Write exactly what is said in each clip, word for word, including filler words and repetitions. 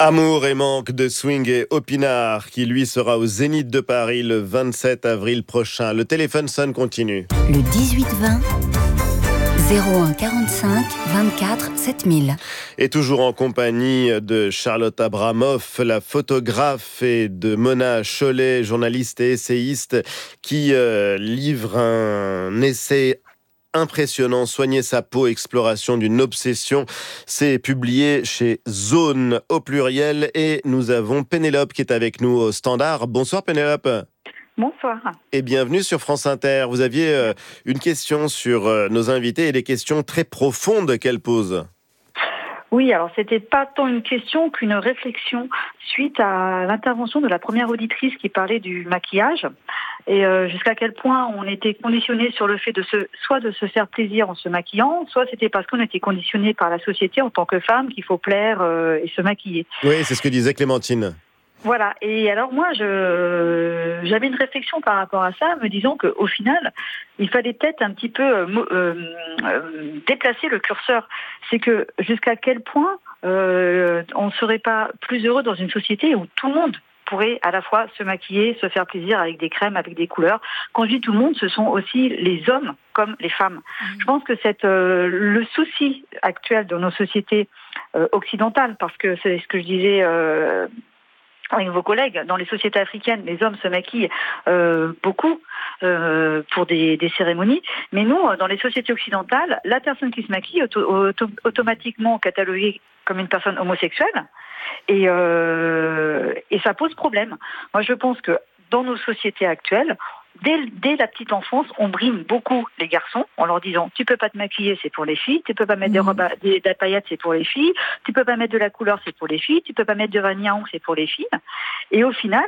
Amour et manque de swing et Opinard, qui lui sera au Zénith de Paris le vingt-sept avril prochain. Le téléphone sonne continue. Le dix-huit vingt, zéro un quarante-cinq vingt-quatre sept mille. Et toujours en compagnie de Charlotte Abramoff, la photographe, et de Mona Chollet, journaliste et essayiste, qui euh, livre un essai impressionnant, Soigner sa peau, exploration d'une obsession. C'est publié chez Zone au pluriel. Et nous avons Pénélope qui est avec nous au standard. Bonsoir Pénélope. Bonsoir. Et bienvenue sur France Inter. Vous aviez euh, une question sur euh, nos invités et des questions très profondes qu'elles posent. Oui, alors c'était pas tant une question qu'une réflexion suite à l'intervention de la première auditrice qui parlait du maquillage et euh, jusqu'à quel point on était conditionné sur le fait de se, soit de se faire plaisir en se maquillant, soit c'était parce qu'on était conditionné par la société en tant que femme qu'il faut plaire euh, et se maquiller. Oui, c'est ce que disait Clémentine. Voilà. Et alors moi, je j'avais une réflexion par rapport à ça, me disant qu'au final, il fallait peut-être un petit peu euh, euh, euh, déplacer le curseur. C'est que jusqu'à quel point euh, on ne serait pas plus heureux dans une société où tout le monde pourrait à la fois se maquiller, se faire plaisir avec des crèmes, avec des couleurs. Quand je dis tout le monde, ce sont aussi les hommes comme les femmes. Mmh. Je pense que cette, euh, le souci actuel de nos sociétés euh, occidentales, parce que c'est ce que je disais euh, avec vos collègues, dans les sociétés africaines, les hommes se maquillent euh, beaucoup euh, pour des, des cérémonies, mais nous, dans les sociétés occidentales, la personne qui se maquille est auto- auto- automatiquement cataloguée comme une personne homosexuelle, et, euh, et ça pose problème. Moi, je pense que dans nos sociétés actuelles, Dès, dès la petite enfance, on brime beaucoup les garçons en leur disant « tu peux pas te maquiller, c'est pour les filles, tu peux pas mettre mmh. des robes à, des, des paillettes, c'est pour les filles, tu peux pas mettre de la couleur, c'est pour les filles, tu peux pas mettre de vernis à ongles, c'est pour les filles ». Et au final,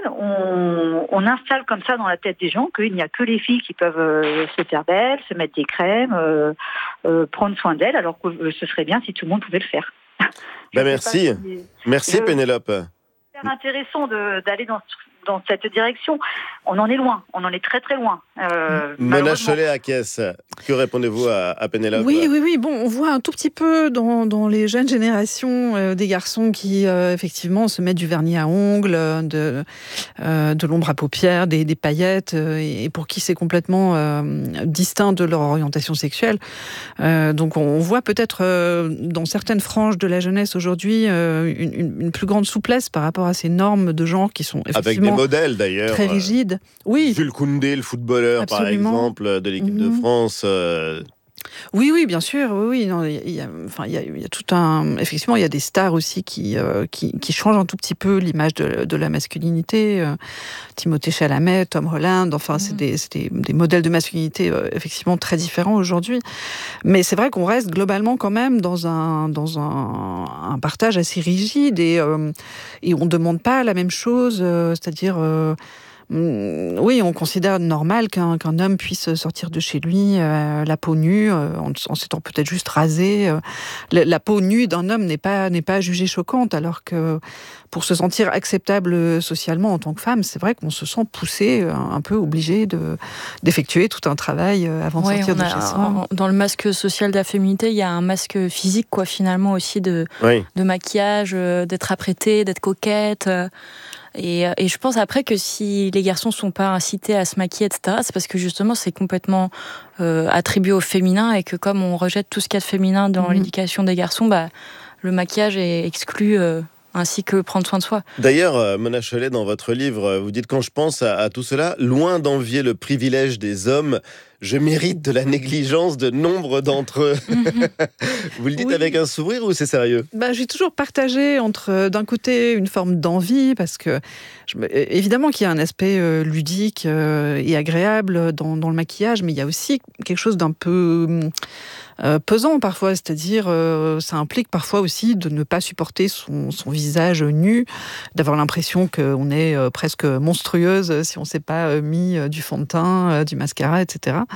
on, on installe comme ça dans la tête des gens qu'il n'y a que les filles qui peuvent euh, se faire belles, se mettre des crèmes, euh, euh, prendre soin d'elles, alors que euh, ce serait bien si tout le monde pouvait le faire. Ben merci, si... merci je... Pénélope. C'est intéressant de, d'aller dans dans cette direction. On en est loin, on en est très très loin. Euh, Mona Chollet à Caisse, que répondez-vous à, à Pénélope ? Oui, oui, oui. Bon, on voit un tout petit peu dans, dans les jeunes générations euh, des garçons qui, euh, effectivement, se mettent du vernis à ongles, de, euh, de l'ombre à paupières, des, des paillettes, euh, et pour qui c'est complètement euh, distinct de leur orientation sexuelle. Euh, donc, on voit peut-être euh, dans certaines franges de la jeunesse aujourd'hui euh, une, une, une plus grande souplesse par rapport à ces normes de genre qui sont effectivement avec des modèles d'ailleurs très rigides. Oui. Jules Koundé, le footballeur Absolument. Par exemple de l'équipe mmh. de France. Euh... Oui, oui, bien sûr. Oui, oui. Non, il y a, enfin, il y a, il y a tout un. Effectivement, il y a des stars aussi qui euh, qui, qui changent un tout petit peu l'image de, de la masculinité. Euh, Timothée Chalamet, Tom Holland. Enfin, mmh. c'est des, c'est des, des modèles de masculinité euh, effectivement très différents aujourd'hui. Mais c'est vrai qu'on reste globalement quand même dans un dans un, un partage assez rigide et euh, et on demande pas la même chose. Euh, c'est-à-dire. Euh, Oui, on considère normal qu'un, qu'un homme puisse sortir de chez lui euh, la peau nue, euh, en, en s'étant peut-être juste rasé. Euh, la, la peau nue d'un homme n'est pas, n'est pas jugée choquante, alors que pour se sentir acceptable socialement en tant que femme, c'est vrai qu'on se sent poussé, un, un peu obligé de, d'effectuer tout un travail avant de ouais, sortir de chez soi. Dans le masque social de la féminité, il y a un masque physique, quoi, finalement, aussi de, oui. de maquillage, d'être apprêtée, d'être coquette. Et, et je pense après que si les garçons ne sont pas incités à se maquiller, et cetera, c'est parce que justement c'est complètement euh, attribué au féminin et que comme on rejette tout ce qu'il y a de féminin dans mmh. l'éducation des garçons, bah, le maquillage est exclu, euh, ainsi que prendre soin de soi. D'ailleurs, euh, Mona Chollet, dans votre livre, vous dites « Quand je pense à, à tout cela, loin d'envier le privilège des hommes, je mérite de la négligence de nombre d'entre eux. Mmh. » Vous le dites oui. avec un sourire ou c'est sérieux ? Bah, j'ai toujours partagé entre, d'un côté, une forme d'envie, parce que, je, évidemment qu'il y a un aspect euh, ludique euh, et agréable dans, dans le maquillage, mais il y a aussi quelque chose d'un peu euh, pesant parfois, c'est-à-dire euh, ça implique parfois aussi de ne pas supporter son, son visage nu, d'avoir l'impression qu'on est euh, presque monstrueuse si on ne s'est pas euh, mis euh, du fond de teint, euh, du mascara, et cetera.